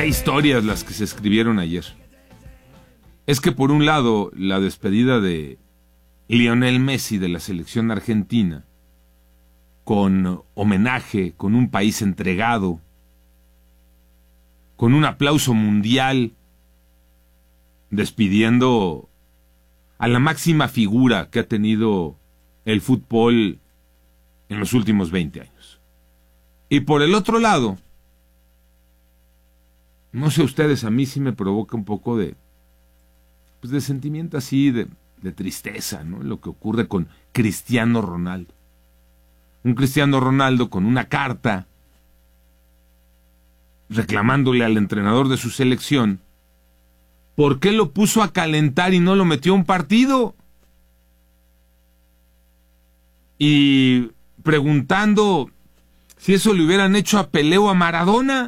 Qué historias las que se escribieron ayer. Es que por un lado, la despedida de Lionel Messi de la selección argentina, con homenaje, con un país entregado, con un aplauso mundial, despidiendo a la máxima figura que ha tenido el fútbol en los últimos 20 años. Y por el otro lado, no sé ustedes, a mí sí me provoca un poco de sentimiento así, de tristeza, ¿no? Lo que ocurre con Cristiano Ronaldo. Un Cristiano Ronaldo con una carta reclamándole al entrenador de su selección por qué lo puso a calentar y no lo metió a un partido. Y preguntando si eso le hubieran hecho a Pelé o a Maradona.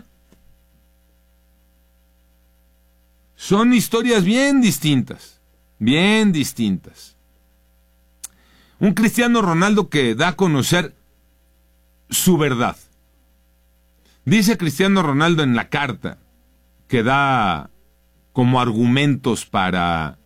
Son historias bien distintas, bien distintas. Un Cristiano Ronaldo que da a conocer su verdad. Dice Cristiano Ronaldo en la carta que da como argumentos para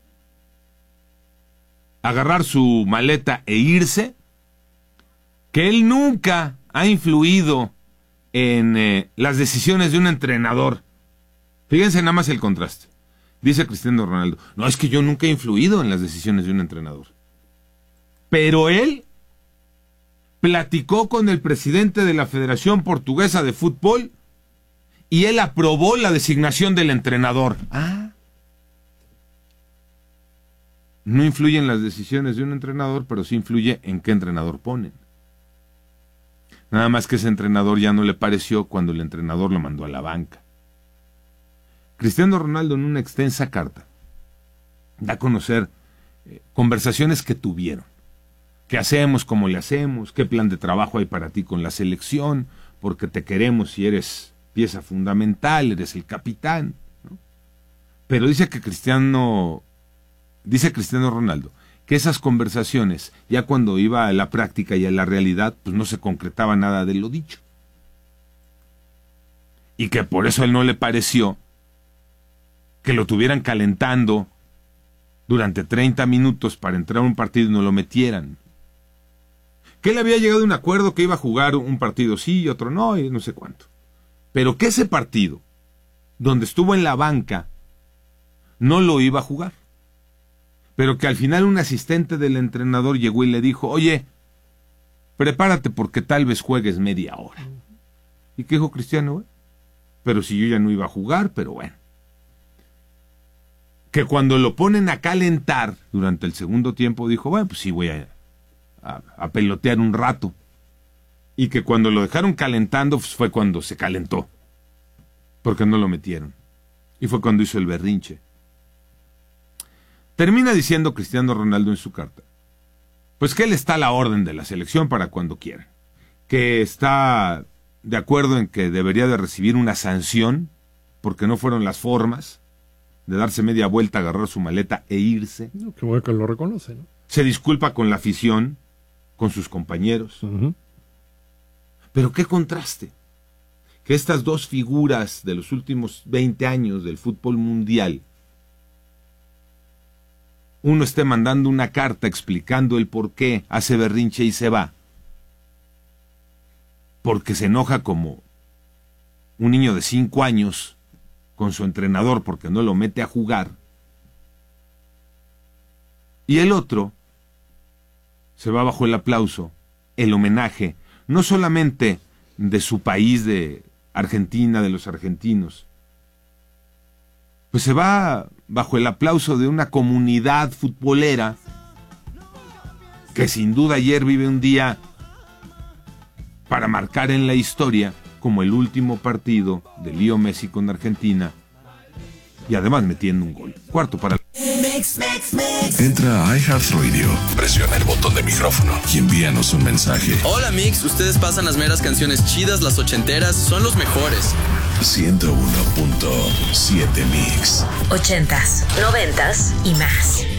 agarrar su maleta e irse, que él nunca ha influido en las decisiones de un entrenador. Fíjense nada más el contraste. Dice Cristiano Ronaldo, no, es que yo nunca he influido en las decisiones de un entrenador. Pero él platicó con el presidente de la Federación Portuguesa de Fútbol y él aprobó la designación del entrenador. No influye en las decisiones de un entrenador, pero sí influye en qué entrenador ponen. Nada más que ese entrenador ya no le pareció cuando el entrenador lo mandó a la banca. Cristiano Ronaldo, en una extensa carta, da a conocer conversaciones que tuvieron. ¿Qué hacemos? ¿Cómo le hacemos? ¿Qué plan de trabajo hay para ti con la selección? Porque te queremos y eres pieza fundamental, eres el capitán, ¿no? Pero dice Cristiano Ronaldo que esas conversaciones, ya cuando iba a la práctica y a la realidad, pues no se concretaba nada de lo dicho. Y que por eso a él no le pareció que lo tuvieran calentando durante 30 minutos para entrar a un partido y no lo metieran. Que él había llegado a un acuerdo que iba a jugar un partido sí y otro no, y no sé cuánto. Pero que ese partido, donde estuvo en la banca, no lo iba a jugar. Pero que al final un asistente del entrenador llegó y le dijo, oye, prepárate porque tal vez juegues media hora. ¿Y qué dijo Cristiano? Pero si yo ya no iba a jugar, pero bueno. Que cuando lo ponen a calentar durante el segundo tiempo, dijo, bueno, pues sí voy a pelotear un rato. Y que cuando lo dejaron calentando, pues fue cuando se calentó. Porque no lo metieron. Y fue cuando hizo el berrinche. Termina diciendo Cristiano Ronaldo en su carta, pues que él está a la orden de la selección para cuando quiera. Que está de acuerdo en que debería de recibir una sanción, porque no fueron las formas de darse media vuelta, agarrar su maleta e irse. No, qué bueno que lo reconoce, ¿no? Se disculpa con la afición, con sus compañeros. Pero qué contraste. Que estas dos figuras de los últimos 20 años del fútbol mundial, uno esté mandando una carta explicando el por qué hace berrinche y se va. Porque se enoja como un niño de 5 años con su entrenador porque no lo mete a jugar. Y el otro se va bajo el aplauso, el homenaje, no solamente de su país, de Argentina, de los argentinos, pues se va bajo el aplauso de una comunidad futbolera que sin duda ayer vive un día para marcar en la historia como el último partido de Leo Messi con Argentina, y además metiendo un gol. Cuarto para... Entra a iHeartRadio, presiona el botón de micrófono y envíanos un mensaje. Hola Mix, ustedes pasan las meras canciones chidas, las ochenteras, son los mejores. 101.7 Mix. 80s, 90s y más.